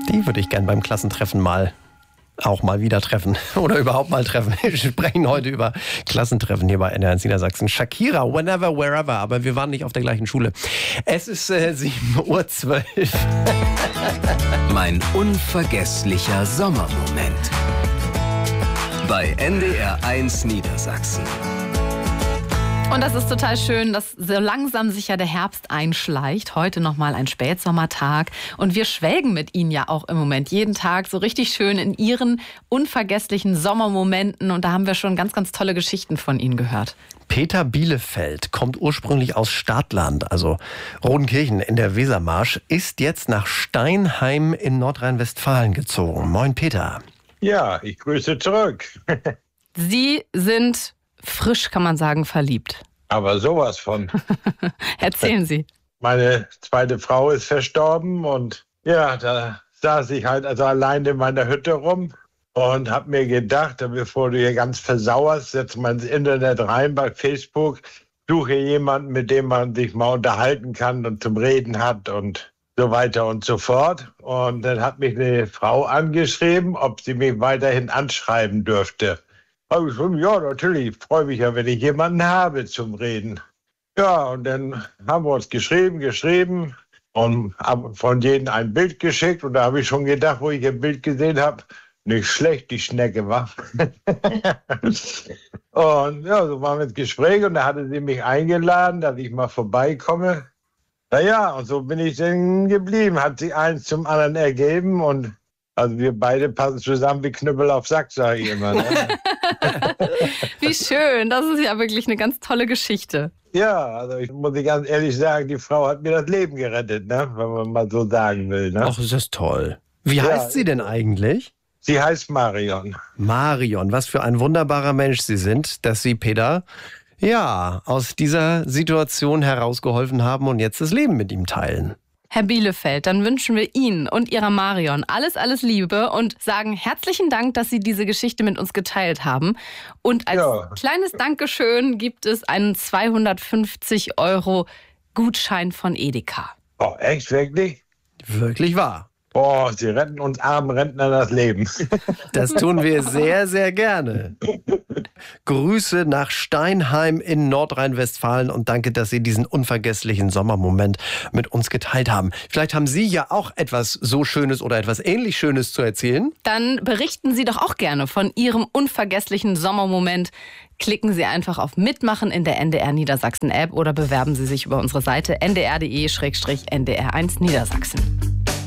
Die würde ich gern beim Klassentreffen auch mal wieder treffen oder überhaupt mal treffen. Wir sprechen heute über Klassentreffen hier bei NDR1 Niedersachsen. Shakira, whenever, wherever, aber wir waren nicht auf der gleichen Schule. Es ist 7:12 Uhr. Mein unvergesslicher Sommermoment bei NDR1 Niedersachsen. Und das ist total schön, dass so langsam sich ja der Herbst einschleicht. Heute nochmal ein Spätsommertag. Und wir schwelgen mit Ihnen ja auch im Moment jeden Tag so richtig schön in Ihren unvergesslichen Sommermomenten. Und da haben wir schon ganz, ganz tolle Geschichten von Ihnen gehört. Peter Bielefeld kommt ursprünglich aus Stadtland, also Rodenkirchen in der Wesermarsch, ist jetzt nach Steinheim in Nordrhein-Westfalen gezogen. Moin Peter. Ja, ich grüße zurück. Sie sind frisch, kann man sagen, verliebt. Aber sowas von. Erzählen Sie. Meine zweite Frau ist verstorben und ja, da saß ich halt also allein in meiner Hütte rum und habe mir gedacht, bevor du hier ganz versauerst, setz mal ins Internet rein bei Facebook, suche jemanden, mit dem man sich mal unterhalten kann und zum Reden hat und so weiter und so fort. Und dann hat mich eine Frau angeschrieben, ob sie mich weiterhin anschreiben dürfte. Habe ich schon, ja, natürlich, freue mich ja, wenn ich jemanden habe zum Reden. Ja, und dann haben wir uns geschrieben und haben von jedem ein Bild geschickt. Und da habe ich schon gedacht, wo ich ein Bild gesehen habe, nicht schlecht, die Schnecke war. Und ja, so waren wir ins Gespräch und da hatte sie mich eingeladen, dass ich mal vorbeikomme. Naja, und so bin ich dann geblieben, hat sich eins zum anderen ergeben und also wir beide passen zusammen wie Knüppel auf Sack, sage ich immer. Ne? Wie schön, das ist ja wirklich eine ganz tolle Geschichte. Ja, also ich muss ganz ehrlich sagen, die Frau hat mir das Leben gerettet, ne? Wenn man mal so sagen will. Ne? Ach, ist das toll. Wie heißt sie denn eigentlich? Sie heißt Marion. Marion, was für ein wunderbarer Mensch Sie sind, dass Sie Peter aus dieser Situation herausgeholfen haben und jetzt das Leben mit ihm teilen. Herr Bielefeld, dann wünschen wir Ihnen und Ihrer Marion alles, alles Liebe und sagen herzlichen Dank, dass Sie diese Geschichte mit uns geteilt haben. Und als kleines Dankeschön gibt es einen 250 € Gutschein von Edeka. Oh, echt? Wirklich? Wirklich wahr. Boah, Sie retten uns armen Rentner das Leben. Das tun wir sehr, sehr gerne. Grüße nach Steinheim in Nordrhein-Westfalen und danke, dass Sie diesen unvergesslichen Sommermoment mit uns geteilt haben. Vielleicht haben Sie ja auch etwas so Schönes oder etwas ähnlich Schönes zu erzählen. Dann berichten Sie doch auch gerne von Ihrem unvergesslichen Sommermoment. Klicken Sie einfach auf Mitmachen in der NDR Niedersachsen App oder bewerben Sie sich über unsere Seite ndr.de/ndr1 Niedersachsen.